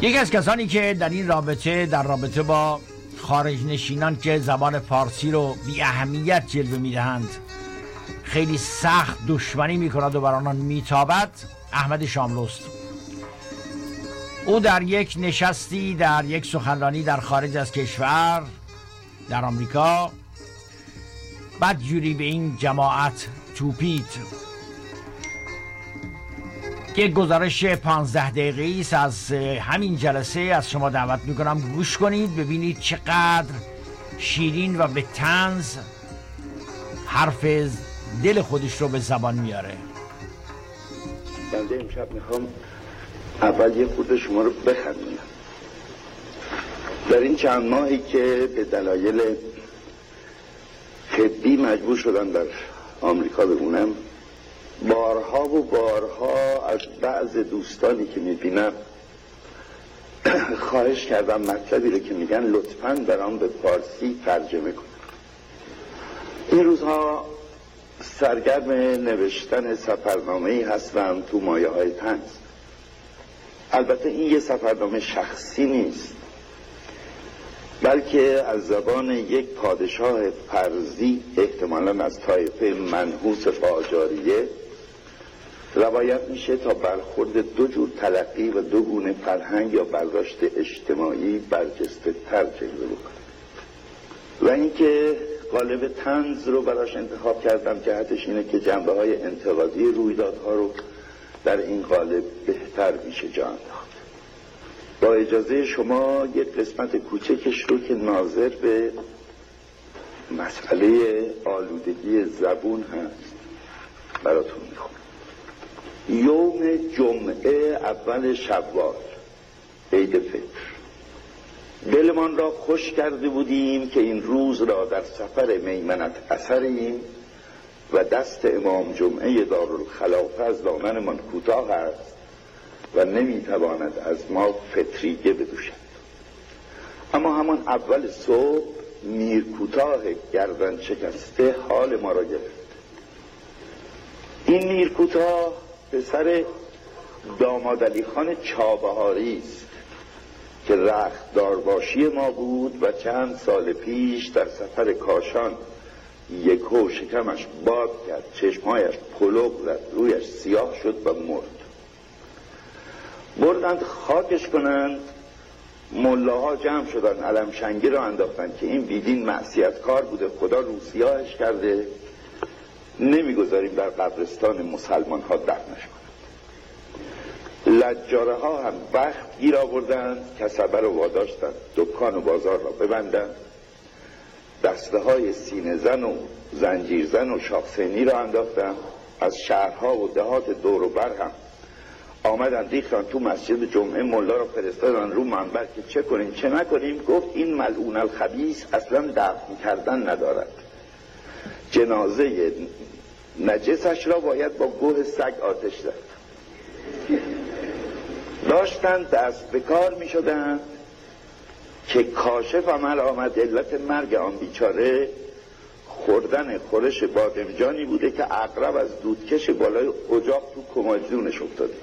یکی از کسانی که در این رابطه در رابطه با خارج نشینان که زبان فارسی رو بی اهمیت جلوه میدهند خیلی سخت دشمنی میکند و بر آنان میتابد احمد شاملوست. او در یک نشستی، در یک سخنرانی در خارج از کشور در آمریکا بدجوری به این جماعت توپید که گزارش 15 دقیقه‌ای است از همین جلسه از شما دعوت میکنم گوش کنید، ببینید چقدر شیرین و به طنز حرف دل خودش رو به زبان میاره. بنده امشب میخوام اول یه خورده شما رو بخندونم. در این چند ماهی که به دلایل طبی مجبور شدم در آمریکا بمونم، بارها و بارها از بعض دوستانی که میبینم خواهش کردم مطلبی رو که میگن لطفاً برام به فارسی ترجمه کن. این روزها سرگرم نوشتن سفرنامه‌ای هستم تو مایه‌های طنز. البته این یه سفرنامه شخصی نیست، بلکه از زبان یک پادشاه فرضی احتمالاً از طایفه منحوس قاجاریه روایت میشه تا برخورد دو جور تلقی و دو گونه فرهنگ یا برداشت اجتماعی برجسته تر جلوه بکنه. و اینکه قالب طنز رو براش انتخاب کردم جهتش اینه که جنبه های انتقادی رویدادها رو در این قالب بهتر میشه جا انداخت. با اجازه شما یک قسمت کوچکش رو که ناظر به مسئله آلودگی زبون هست براتون میخونم. یوم جمعه اول شوال، عید فطر، دلمان را خوش کرده بودیم که این روز را در سفر میمنت اثریم و دست امام جمعه دارالخلافه از دامنمان کوتاه است و نمیتواند از ما فطریه بدوشد. اما همان اول صبح میر کوتاه گردن شکسته حال ما را گرفت. این میر کوتاه پسر داماد علی خان چابهاری است که رخت دارباشی ما بود و چند سال پیش در سفر کاشان یکو شکمش باد کرد، چشمهایش پلوغ زد، رویش سیاه شد و مرد. بردند خاکش کنند، ملاها جمع شدن، علمشنگی را انداختند که این بیدین معصیتکار بوده، خدا روسیاهش کرده، نمیگذاریم در قبرستان مسلمان ها دفنش کنند. لجاره ها هم وقت گیر آوردند، کسبه رو واداشتند دکان و بازار را ببندند، دسته های سینه زن و زنجیر زن و شاخسینی را انداختند. از شهرها و دهات دور و بر هم آمدن ریختن تو مسجد جمعه، ملا را فرستادن رو منبر که چه کنیم چه نکنیم. گفت این ملعون الخبیث اصلا دفن کردن ندارد، جنازه نجسش را باید با گوه سگ آتش زد. داشتن دست به کار می شدن که کاشف عمل آمد علت مرگ آن بیچاره خوردن خورش بادمجانی بوده که عقرب از دودکش بالای اجاق تو کماجدونش افتاده.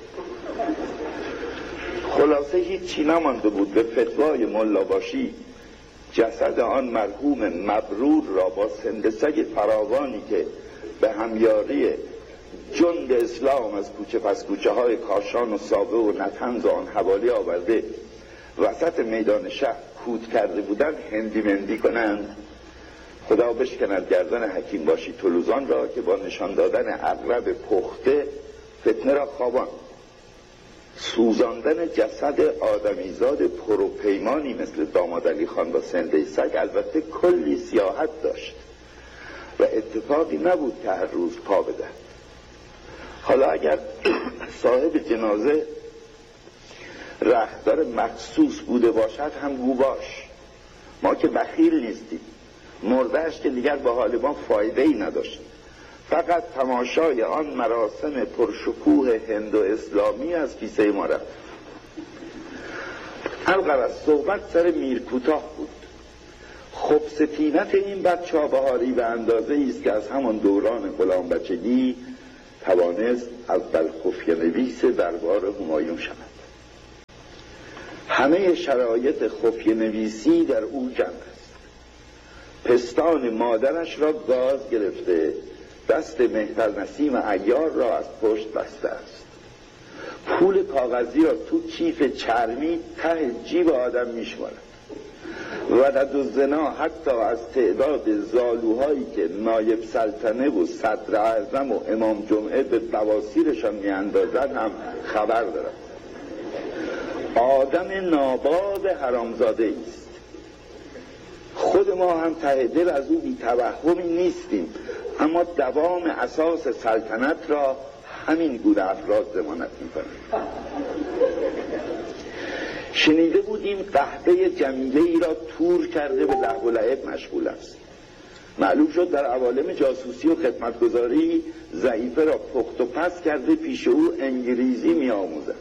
خلاصه هیچی نمانده بود. به فتوای ملاباشی جسد آن مرحوم مبرور را با سندسگ فراوانی که به همیاری جند اسلام از کوچه پس کوچه های کاشان و سابه و نطنز آن حوالی آورده وسط میدان شهر کود کرده بودند هندی مندی کنند. خدا بشکند گردن حکیم باشی تلوزان را که با نشان دادن عقرب پخته فتنه را خوابان. سوزاندن جسد آدمیزاد پروپیمانی مثل داماد علی خان با سنده سگ البته کلی سیاحت داشت و اتفاقی نبود که هر روز پا بده. حالا اگر صاحب جنازه رختدار مخصوص بوده باشد هم گو باش، ما که بخیل نیستیم. مردهش که دیگر به حال ما فایده ای نداشت، فقط تماشای آن مراسم پرشکوه هند و اسلامی از کیسه ما رفت. الغرض صحبت سر میرکوتاه بود. خب ستینت این بچه ها بهاری به اندازه ایست که از همان دوران غلام بچگی توانست اول خفیه نویس دربار همایون شود. همه شرایط خفیه نویسی در او جمع است. پستان مادرش را گاز گرفته، دست مهتر نسیم عیار را از پشت بسته است. پول کاغذی را تو کیف چرمی ته جیب آدم میشمارد. ولد الزنا حتی از تعداد زالوهایی که نایب سلطنه و صدر اعظم و امام جمعه به بواسیرشان میاندازد هم خبر دارد. آدم ناباد حرامزاده است. خود ما هم ته دل از او بی توهمی نیستیم، اما دوام اساس سلطنت را همین گونه افراد ضمانت می‌کنند. شنیده بودیم قحطه جمیله ای را تور کرده به لهو و لعب مشغول است. معلوم شد در عوالم جاسوسی و خدمتگزاری ضعیفه را پخت و پس کرده پیش او انگلیسی می‌آموزد.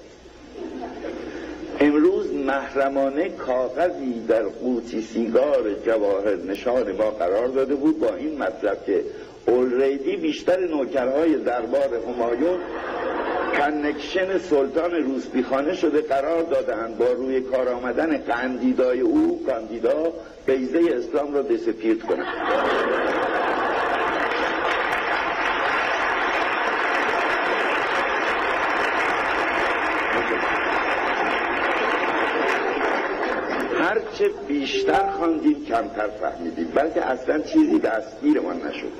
امروز محرمانه کاغذی در قوطی سیگار جواهر نشان ما قرار داده بود با این مطلب که اولریدی بیشتر نوکرهای دربار همایون کنکشن سلطان روسپیخانه شده قرار دادند با روی کار آمدن قندیدای او کاندیدا بیضه اسلام را دسپیرت کنند. هرچه بیشتر خواندیم کمتر فهمیدیم، بلکه اصلا چیزی دستگیرمان نشد.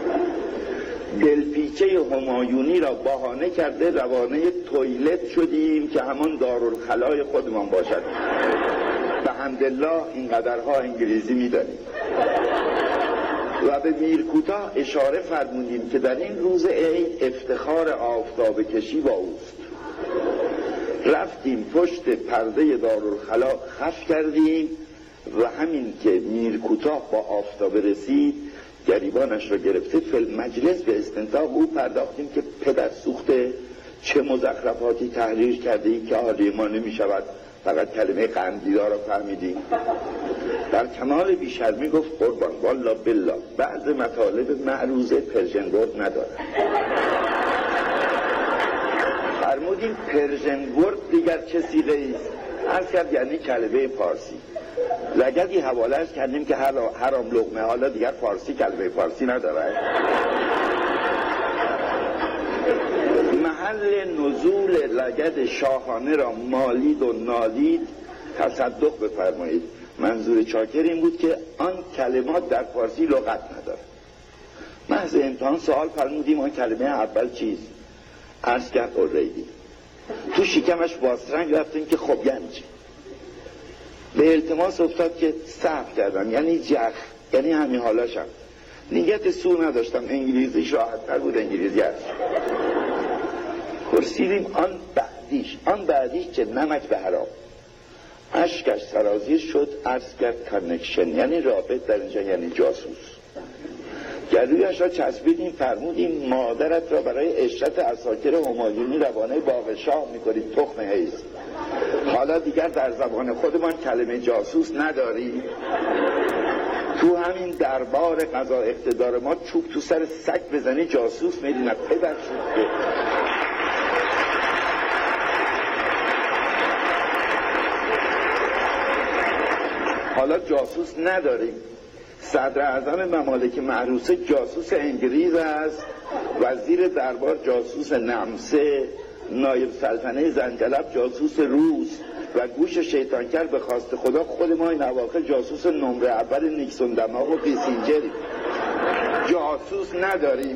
دلپیچه همایونی را بهانه کرده روانه تویلت شدیم که همان دارالخلای خودمان باشد. به حمدالله اینقدرها انگلیسی می‌دانیم. و به میرکوتاه اشاره فرمودیم که در این روز عید افتخار آفتاب کشی با اوست. رفتیم پشت پرده دارالخلا خف کردیم و همین که میرکوتاه با آفتاب رسید گریبانش را گرفته فی مجلس به استنطاق او پرداختیم که پدر سوخته چه مزخرفاتی تحریر کرده ای که حالی ما نمی شود، فقط کلمه قندیدا را فهمیدیم. در کمال بیشرمی گفت قربان والله بالله بعض مطالب معروضه پرژن ورد نداره. فرمودیم پرژن ورد دیگر چه سیغه ایست؟ عرض کرد یعنی کلمه فارسی. لگدی حوالهش کردیم که حرام لقمه حالا دیگر فارسی کلمه فارسی نداره. محل نزول لگد شاهانه را مالید و نالید تصدق بفرمایید. منظور چاکر این بود که آن کلمات در فارسی لغت نداره. محض امتحان سوال فرمودیم آن کلمه اول چیست؟ عرض کرد اولریدی. تو شکمش باسرنگ رفتیم که خب یعنی چی؟ به التماس افتاد که صحف کردم یعنی جخ، یعنی همین حالاشم. نیت سو نداشتم، انگلیزیش راحت‌تر بود انگلیزی هست. پرسیدیم آن بعدیش چه؟ نمک به حرام. اشکش سرازیر شد. عرض کرد کانکشن یعنی رابط، در اینجا یعنی جاسوس. گلویش را چسبیدیم فرمودیم مادرت را برای عشرت عساکر همایونی روانه باغ شاه میکنید تخم حیز. حالا دیگر در زبان خودمان کلمه جاسوس نداریم. تو همین دربار قضا اقتدار ما چوب تو سر سگ بزنی جاسوس میدیم از پدر شد. حالا جاسوس نداریم. صدر اعظم ممالک محروسه جاسوس انگلیس است، وزیر دربار جاسوس نمسه، نایب سلطنه زنجلب جاسوس روس و گوش شیطانکر به خواست خدا خود ما این اواخر جاسوس نمره اول نیکسون دماغ و کیسینجری. جاسوس نداریم.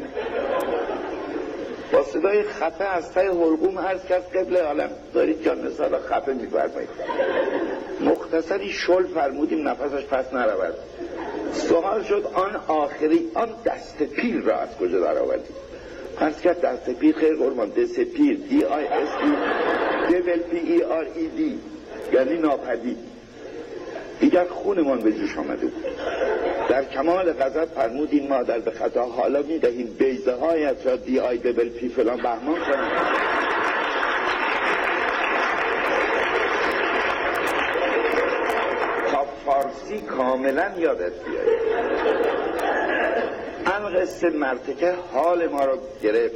با صدای خفه از ته حلقوم عرض کرد قبل عالم دارید جان نثار را خفه می‌فرمایید. مختصری شل فرمودیم نفسش پس نرود. سوال شد آن آخری آن دست پیر را از کجا در آوردی؟ عرض کرد دست پیر خیر قربان دست پیر DISE یعنی ناپدید. دیگر خونمان به جوش آمده بود. در کمال غضب فرمودیم مادر به خطا حالا میدهیم بیضه هایت را DISE فلان بهمان کنیم. فارسی کاملا یادت بیاید. القصه مرتکه حال ما را گرفت،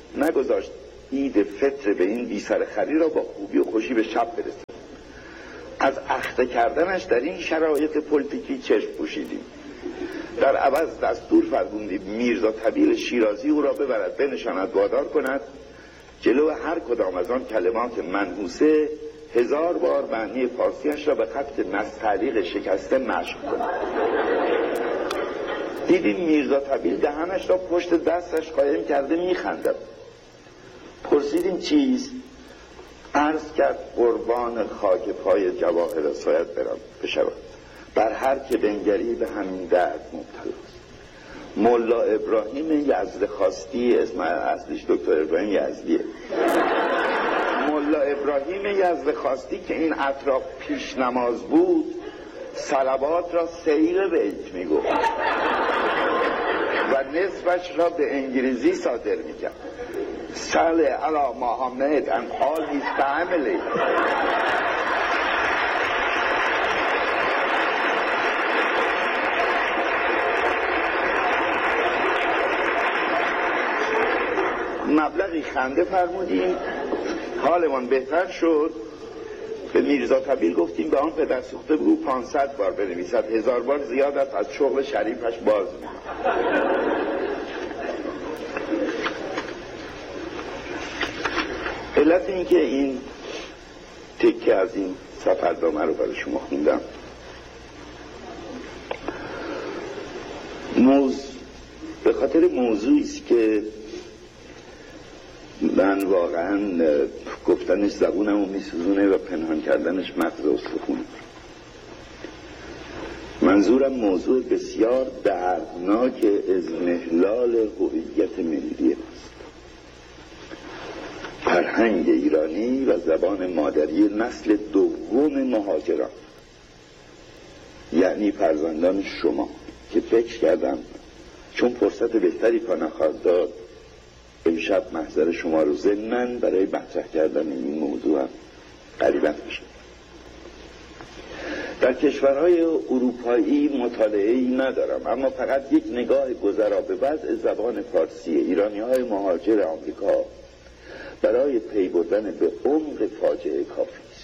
نگذاشت عید فطر به این بی سر خری را با خوبی و خوشی به شب برسه. از اخته کردنش در این شرایط پلیتیکی چشم پوشیدیم. در عوض دستور فرمودیم میرزا طویل شیرازی او را ببرد بنشاند وادار کند جلو هر کدام از آن کلمات منحوسه 1000 بار معنی فارسیش را به خط نستعلیق شکسته مشق کند. دیدیم میرزا طویل دهنش را پشت دستش قایم کرده میخندد. پرسیدیم چیست؟ عرض کرد قربان خاک پای جواهر سایت برم بشود، بر هر که بنگری به همین درد مبتلاست. ملا ابراهیم یزدخواستی، اسم اصلیش دکتر ابراهیم یزدیه. ملا ابراهیم یزدخواستی که این اطراف پیش نماز بود صلوات را سیر بیت میگفت و نصفش را به انگلیسی صادر میکرد. صلی علی محمد and all his family. مبلغی خنده فرمودیم، حالمان بهتر شد. به میرزا طویل گفتیم به آن پدر سوخته بگو 500 بار بنویسد، 1000 بار زیاد است، از شغل شریفش باز می‌کند. علت این که این تکه از این سفرنامه رو برای شما خوندم به خاطر موضوعی است که من واقعا گفتنش زبونمو میسوزونه و پنهان کردنش مغز استخونه. منظورم موضوع بسیار دردناک اضمحلال هویت ملی است. فرهنگ ایرانی و زبان مادری نسل دوم مهاجران، یعنی فرزندان شما، که فکر کردم چون فرصت بهتری پا نخواهد داد امشب محضر شما رو ضمناً برای مطرح کردن این موضوع هم غریبت بشه. در کشورهای اروپایی مطالعه‌ای ندارم، اما فقط یک نگاه گذرا به وضع زبان فارسی ایرانی‌های مهاجر آمریکا برای پی بردن به عمق فاجعه کافی است.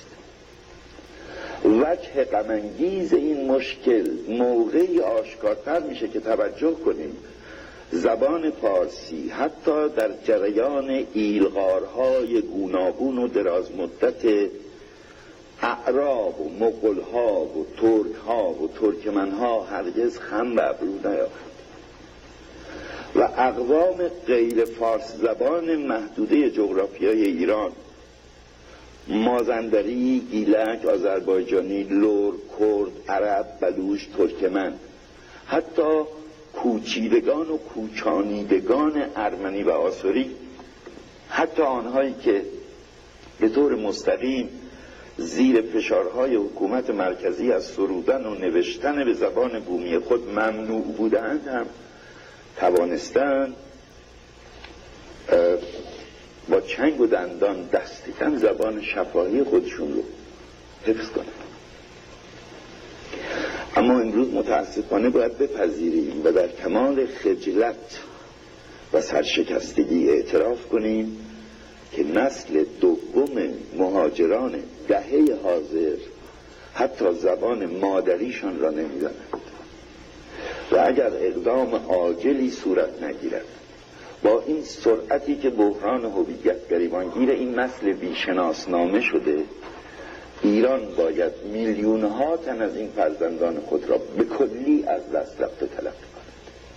وجه غم‌انگیز این مشکل موقعی آشکارتر میشه که توجه کنیم زبان فارسی حتی در جریان ایلغارهای گوناگون و دراز مدت اعراب و مغول‌ها و ترک‌ها و ترکمن‌ها هرگز خم به ابرو نیاورد و اقوام غیر فارس زبان محدوده جغرافیای ایران، مازندری، گیلک، آذربایجانی، لور، کرد، عرب، بلوچ، ترکمن، حتی کوچیدگان و کوچانیدگان ارمنی و آسوری، حتی آنهایی که به طور مستقیم زیر فشارهای حکومت مرکزی از سرودن و نوشتن به زبان بومی خود ممنوع بودند، هم توانستند با چنگ و دندان دست کم زبان شفاهی خودشون رو حفظ کنند. اما امروز متاسفانه باید بپذیریم و در کمال خجلت و سرشکستگی اعتراف کنیم که نسل دوم مهاجران دهه حاضر حتی زبان مادریشان را نمی‌دانند و اگر اقدام عاجلی صورت نگیرد با این سرعتی که بحران هویت گریبانگیر این نسل بی‌شناسنامه شده، ایران باید میلیون‌ها تن از این فرزندان خود را به کلی از دست رفته تلقی کند.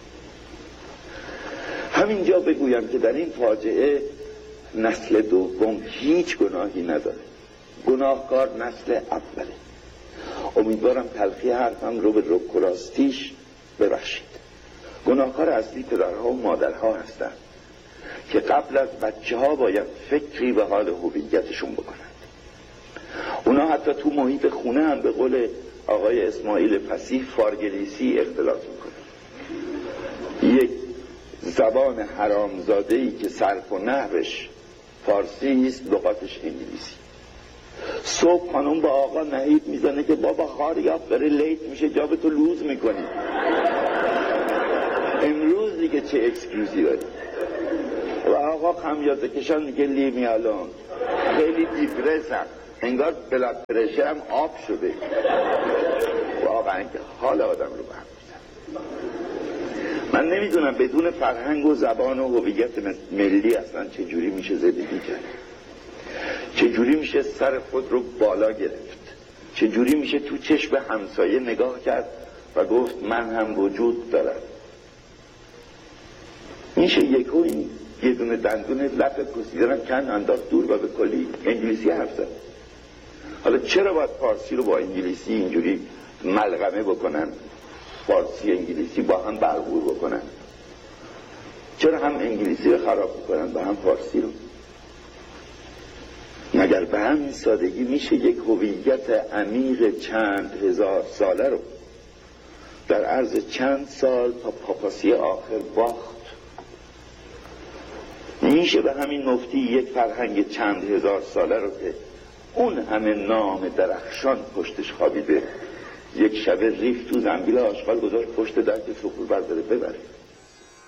همینجا بگویم که در این فاجعه نسل دوم هیچ گناهی نداره، گناهکار نسل اوله. امیدوارم تلخی حرفم رو به رک و راستیش ببخشید. گناهکار اصلی پدرها و مادرها هستند که قبل از بچه ها باید فکری به حال هویتشون بکنند. اونا حتی تو محیط خونه هم به قول آقای اسماعیل فصیح فارگلیسی اختلاط میکنه. یک زبان حرامزاده‌ای که صرف و نحوش فارسی است، لغاتش انگلیسی. صبح خانم با آقا نهیب میزنه که بابا خاریاب بره لیت میشه، جا به تو لوز میکنی. امروز دیگه چه اکسکیوزی داری؟ و آقا خمیازه کشان میگه لیمی الان خیلی دیپرسم. انگار بلاد پرشرم آب شده. واقعا که حال آدم رو به هم میزنه. من نمیدونم بدون فرهنگ و زبان و هویت ملی اصلا چجوری میشه زندگی کرد، چجوری میشه سر خود رو بالا گرفت، چجوری میشه تو چشم همسایه نگاه کرد و گفت من هم وجود دارم. میشه یکو این یه دونه دندون لب پوسیدنم کن انداخت دور و به کلی انگلیسی حرف زد. حالا چرا باید فارسی رو با انگلیسی اینجوری ملغمه بکنن، فارسی انگلیسی با هم برقور بکنن؟ چرا هم انگلیسی رو خراب بکنن و هم فارسی رو؟ مگر به همین سادگی میشه یک هویت عمیق چند هزار ساله رو در عرض چند سال تا پاپاسی آخر باخت؟ میشه به همین مفتی یک فرهنگ چند هزار ساله رو که اون همه نام درخشان پشتش خوابیده یک شبه ریخت تو زنبیل آشغال گذاشت پشت در که سخور برداره ببره؟